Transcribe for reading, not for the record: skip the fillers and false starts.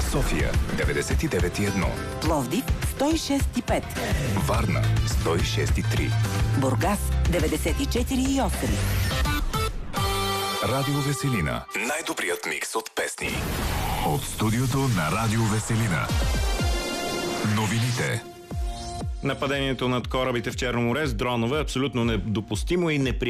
София 99,1, Пловдив 106,5, Варна 106,3, Бургас 94,8. Радио Веселина. Най-добрият микс от песни. От студиото на Радио Веселина. Новините. Нападението над корабите в Черно море с дронове е абсолютно недопустимо и неприемливо.